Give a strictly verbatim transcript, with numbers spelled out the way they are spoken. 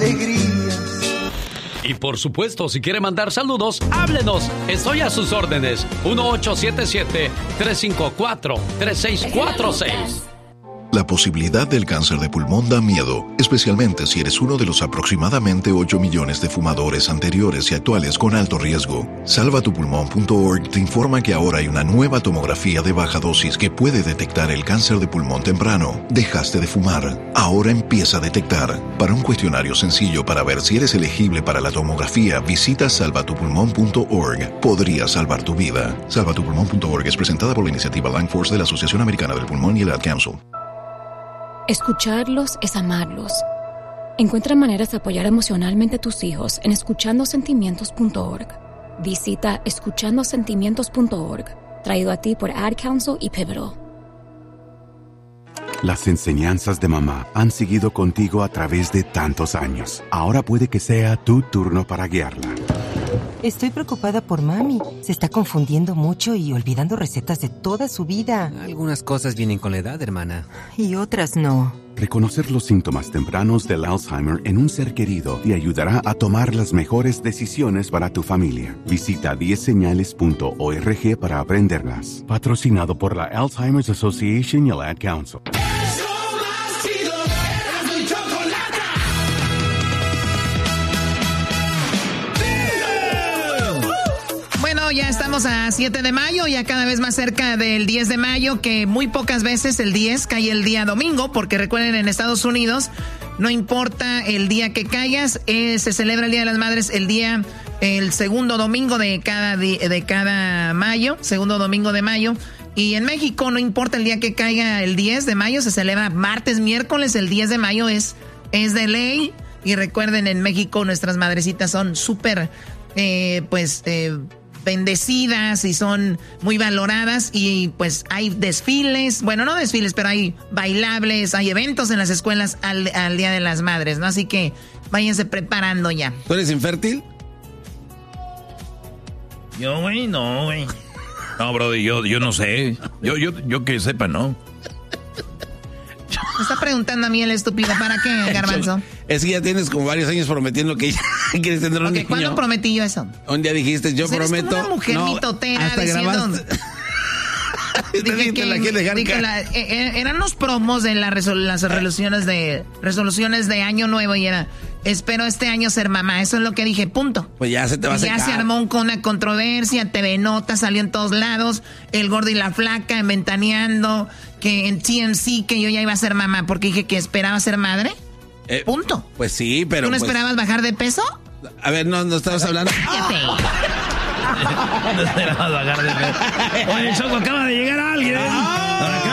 alegrías. Y por supuesto, si quiere mandar saludos, háblenos. Estoy a sus órdenes. uno ocho siete siete, tres cinco cuatro, tres seis cuatro seis. La posibilidad del cáncer de pulmón da miedo, especialmente si eres uno de los aproximadamente ocho millones de fumadores anteriores y actuales con alto riesgo. salva tu pulmón punto org te informa que ahora hay una nueva tomografía de baja dosis que puede detectar el cáncer de pulmón temprano. Dejaste de fumar, ahora empieza a detectar. Para un cuestionario sencillo para ver si eres elegible para la tomografía, visita salva tu pulmón punto org. Podría salvar tu vida. salva tu pulmón punto org es presentada por la iniciativa Lung Force de la Asociación Americana del Pulmón y el Ad Council. Escucharlos es amarlos. Encuentra maneras de apoyar emocionalmente a tus hijos en escuchando sentimientos punto org. Visita escuchando sentimientos punto org, traído a ti por Ad Council y Pivotal. Las enseñanzas de mamá han seguido contigo a través de tantos años. Ahora puede que sea tu turno para guiarla. Estoy preocupada por mami. Se está confundiendo mucho y olvidando recetas de toda su vida. Algunas cosas vienen con la edad, hermana. Y otras no. Reconocer los síntomas tempranos del Alzheimer en un ser querido te ayudará a tomar las mejores decisiones para tu familia. Visita diez señales punto org para aprenderlas. Patrocinado por la Alzheimer's Association y el Ad Council. Ya estamos a siete de mayo, ya cada vez más cerca del diez de mayo, que muy pocas veces el diez cae el día domingo, porque recuerden, en Estados Unidos no importa el día que caigas, eh, se celebra el Día de las Madres el día, el segundo domingo de cada, de cada mayo, segundo domingo de mayo. Y en México no importa el día que caiga el diez de mayo, se celebra martes, miércoles, el diez de mayo es, es de ley. Y recuerden, en México nuestras madrecitas son súper, eh, pues... Eh, bendecidas y son muy valoradas, y pues hay desfiles, bueno, no desfiles, pero hay bailables, hay eventos en las escuelas al, al Día de las Madres, ¿no? Así que váyanse preparando ya. ¿Tú eres infértil? Yo, güey, no, güey. No, bro, yo, yo no sé. Yo, yo, yo que sepa, ¿no? Me está preguntando a mí el estúpido, ¿para qué, Garbanzo? Es que ya tienes como varios años prometiendo que ya quieres tener un okay, niño. ¿Cuándo prometí yo eso? Un día dijiste, yo pues prometo... Eres una mujer no, mitotera hasta diciendo... grabaste. Dije que, la dejar dije la, eh, eran los promos de la resol, las resoluciones de resoluciones de año nuevo, y era, espero este año ser mamá. Eso es lo que dije, punto. Pues ya se te va a secar. Ya se armó con una controversia, T V Nota salió en todos lados, el gordo y la flaca, en Ventaneando, que en T M C, que yo ya iba a ser mamá porque dije que esperaba ser madre. Eh, punto. Pues sí, pero... ¿Tú no pues, esperabas bajar de peso? A ver, no, no estabas hablando... Cállate. No esperabas bajar de peso. Oye, Choco, acaba de llegar alguien. Ah.